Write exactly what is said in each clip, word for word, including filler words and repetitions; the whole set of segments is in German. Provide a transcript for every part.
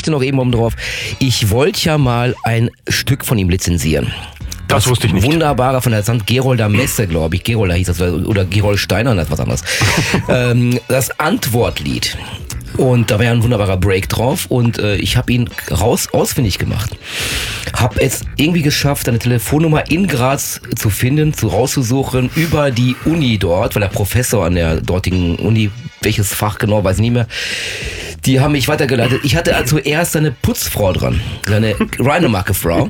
Geschichte noch eben oben drauf. Ich wollte ja mal ein Stück von ihm lizenzieren. Das, das wusste ich nicht. Wunderbarer von der Sankt Gerolder Messe, glaube ich. Gerolder hieß das, oder Gerold Steiner, das ist was anderes. ähm, das Antwortlied. Und da war ja ein wunderbarer Break drauf und äh, ich habe ihn raus ausfindig gemacht. Hab es irgendwie geschafft, eine Telefonnummer in Graz zu finden, zu rauszusuchen über die Uni dort, weil der Professor an der dortigen Uni, welches Fach genau, weiß ich nicht mehr, die haben mich weitergeleitet. Ich hatte also erst eine Putzfrau dran, eine Rheinemacke-Frau.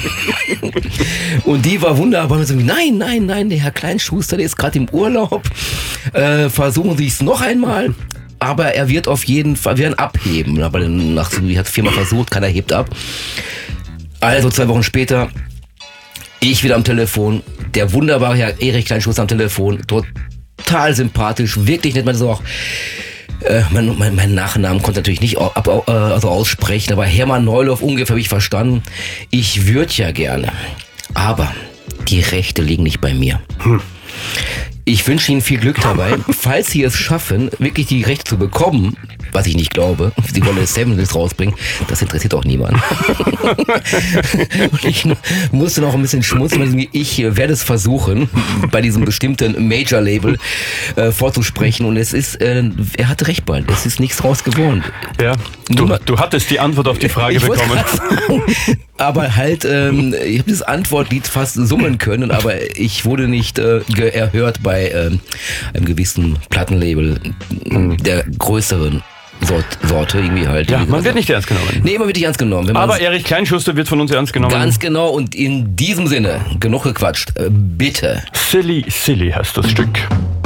Und die war wunderbar. Und so, nein, nein, nein, der Herr Kleinschuster, der ist gerade im Urlaub. Äh, versuchen Sie es noch einmal. Aber er wird auf jeden Fall, wir werden abheben. Aber nach so, die hat viermal versucht, keiner hebt ab. Also zwei Wochen später, ich wieder am Telefon, der wunderbare Herr Erich Kleinschuster am Telefon, total sympathisch, wirklich nett, man so auch, äh, mein, mein, mein Nachnamen konnte natürlich nicht ab, äh, also aussprechen, aber Hermann Neuloff ungefähr habe ich verstanden. Ich würde ja gerne, aber die Rechte liegen nicht bei mir. Hm. Ich wünsche Ihnen viel Glück dabei. Falls Sie es schaffen, wirklich die Rechte zu bekommen, was ich nicht glaube, Sie wollen Seven Hills rausbringen, das interessiert auch niemanden. Und ich musste noch ein bisschen schmunzeln, ich werde es versuchen, bei diesem bestimmten Major-Label äh, vorzusprechen und es ist, äh, er hatte recht bald, es ist nichts raus geworden. Ja, du, du hattest die Antwort auf die Frage ich bekommen. Sagen, aber halt, ähm, ich habe das Antwortlied fast summen können, aber ich wurde nicht äh, erhört bei ähm, einem gewissen Plattenlabel äh, der größeren Sort, Sorte irgendwie halt. Ja, man wird nicht ernst genommen. Nee, man wird nicht ernst genommen. Wenn aber Erich Kleinschuster wird von uns ernst genommen. Ganz genau und in diesem Sinne, genug gequatscht, bitte. Silly, Silly heißt das Stück.